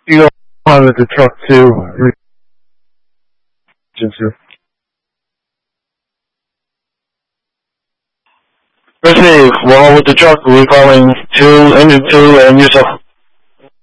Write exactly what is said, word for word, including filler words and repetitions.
You go on with the truck too. Receive, one with the truck, recalling two, engine two, and yourself.